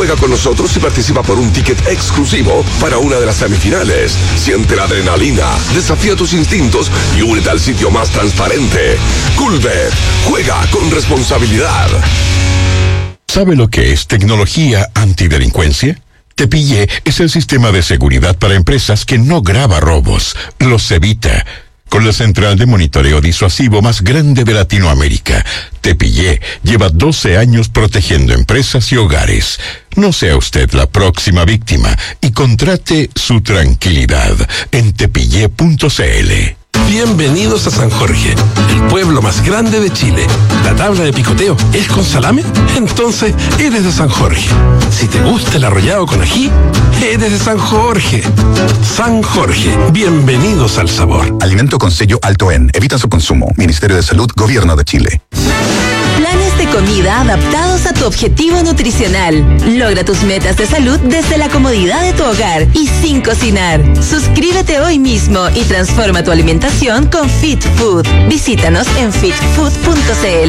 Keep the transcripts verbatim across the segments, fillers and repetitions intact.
Juega con nosotros y participa por un ticket exclusivo para una de las semifinales. Siente la adrenalina, desafía tus instintos y únete al sitio más transparente. Coolbet. Juega con responsabilidad. ¿Sabe lo que es tecnología antidelincuencia? Te Pillé es el sistema de seguridad para empresas que no graba robos, los evita. Con la central de monitoreo disuasivo más grande de Latinoamérica, Te Pillé lleva doce años protegiendo empresas y hogares. No sea usted la próxima víctima y contrate su tranquilidad en tepillé punto cl. Bienvenidos a San Jorge, el pueblo más grande de Chile. ¿La tabla de picoteo es con salame? Entonces eres de San Jorge. Si te gusta el arrollado con ají, eres de San Jorge. San Jorge, bienvenidos al sabor. Alimento con sello alto en. Evita su consumo. Ministerio de Salud, Gobierno de Chile. Planes de comida adaptados a tu objetivo nutricional. Logra tus metas de salud desde la comodidad de tu hogar y sin cocinar. Suscríbete hoy mismo y transforma tu alimentación con Fit Food. Visítanos en fit food punto cl.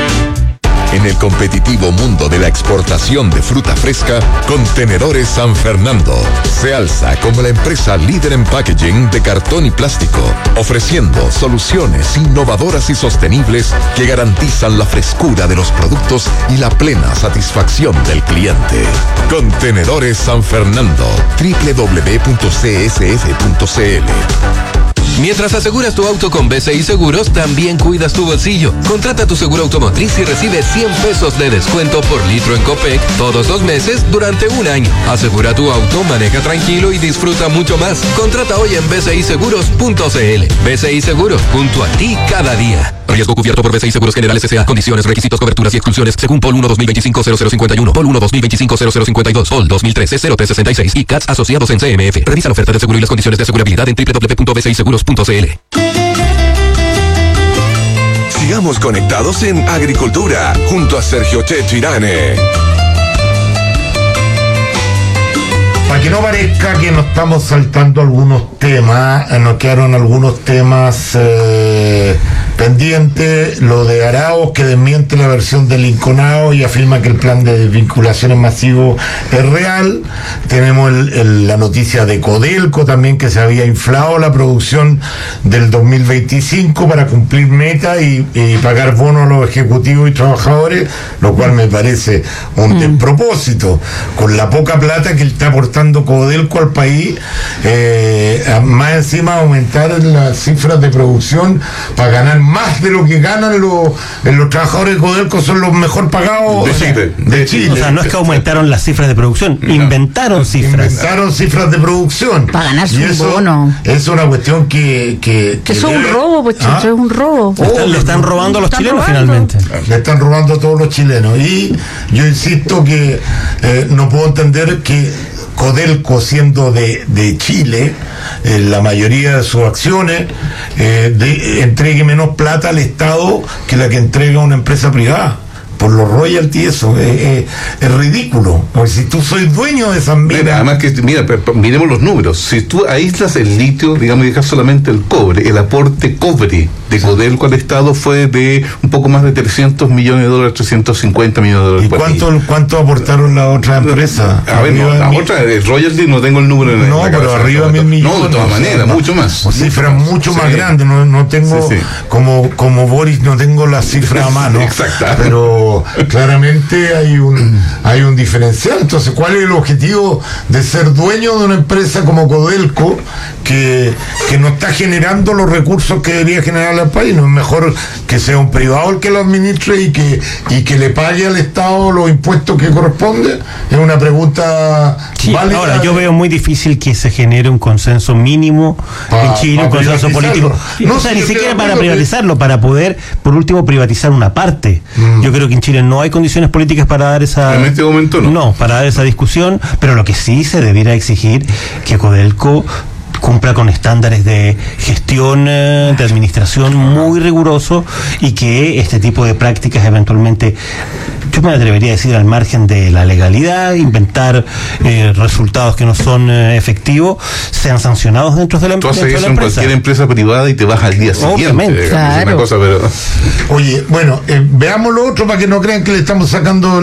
En el competitivo mundo de la exportación de fruta fresca, Contenedores San Fernando se alza como la empresa líder en packaging de cartón y plástico, ofreciendo soluciones innovadoras y sostenibles que garantizan la frescura de los productos y la plena satisfacción del cliente. Contenedores San Fernando, doble u doble u doble u punto c s f punto c l. Mientras aseguras tu auto con B C I Seguros, también cuidas tu bolsillo. Contrata tu seguro automotriz y recibe cien pesos de descuento por litro en Copec todos los meses durante un año. Asegura tu auto, maneja tranquilo y disfruta mucho más. Contrata hoy en b c i seguros punto c l. B C I Seguros, junto a ti cada día. Riesgo cubierto por B C I Seguros Generales S A. Condiciones, requisitos, coberturas y exclusiones según Pol uno dos mil veinticinco cero cero cincuenta y uno, Pol uno dos mil veinticinco cero cero cincuenta y dos, Pol dos mil trece cero tres sesenta y seis y C A T S asociados en C M F. Revisa la oferta de seguro y las condiciones de asegurabilidad en doble u doble u doble u punto b c i seguros punto c l. Sigamos conectados en Agricultura junto a Sergio Checho Irane. Para que no parezca que nos estamos saltando algunos temas, eh, nos quedaron algunos temas eh, pendientes. Lo de Arauz, que desmiente la versión del Inconao y afirma que el plan de desvinculaciones masivo es real. Tenemos el, el, la noticia de Codelco también, que se había inflado la producción del dos mil veinticinco para cumplir metas y, y pagar bonos a los ejecutivos y trabajadores, lo cual me parece un mm. despropósito. Con la poca plata que está aportando Codelco al país, eh, más encima aumentar las cifras de producción para ganar más de lo que ganan los, los trabajadores de Codelco, son los mejor pagados de Chile. De Chile. O sea, no es que aumentaron las cifras de producción, no. inventaron cifras. Inventaron cifras de producción. Para ganarse y un eso, bono. Es una cuestión que... que, que eso es un debe... robo, pues, ¿Ah? es un robo. Le están, le están robando a los están chilenos robando. finalmente. Le están robando a todos los chilenos. Y yo insisto que eh, no puedo entender que Codelco, siendo de, de Chile, eh, la mayoría de sus acciones, eh, de, entregue menos plata al Estado que la que entrega una empresa privada. Por los royalties, eso es, es, es ridículo. Porque si tú sois dueño de esas minas. Mira, además que, mira, miremos los números. Si tú aíslas el litio, digamos, y dejas solamente el cobre, el aporte cobre de Codelco al Estado fue de un poco más de trescientos millones de dólares, trescientos cincuenta millones de dólares. ¿Y cuánto, cuánto aportaron las otras empresas? A ver, no, la otra, el royalty, no tengo el número en no, la pero cabeza, arriba de mil millones. No, de todas maneras, mucho más. Cifras mucho más sí. grandes. No, no tengo, sí, sí. Como, como Boris, no tengo la cifra a mano. Exacto. Pero claramente hay un hay un diferencial. Entonces, ¿cuál es el objetivo de ser dueño de una empresa como Codelco que, que no está generando los recursos que debería generar al país? ¿No es mejor que sea un privado el que lo administre y que y que le pague al Estado los impuestos que corresponde? Es una pregunta sí, válida. Ahora, yo veo muy difícil que se genere un consenso mínimo pa, en Chile, un consenso político. No, o sea, ni siquiera para privatizarlo, que... para poder, por último, privatizar una parte. Mm. Yo creo que en Chile no hay condiciones políticas para dar esa... En este momento no. No, para dar esa discusión, pero lo que sí se debiera exigir que Codelco cumpla con estándares de gestión, de administración muy riguroso y que este tipo de prácticas eventualmente, yo me atrevería a decir al margen de la legalidad, inventar eh, resultados que no son eh, efectivos, sean sancionados dentro de la, dentro de la empresa. Tú haces eso en cualquier empresa privada y te vas al día siguiente. Obviamente. Digamos, claro. es una cosa, pero... Oye, bueno, eh, veamos lo otro para que no crean que le estamos sacando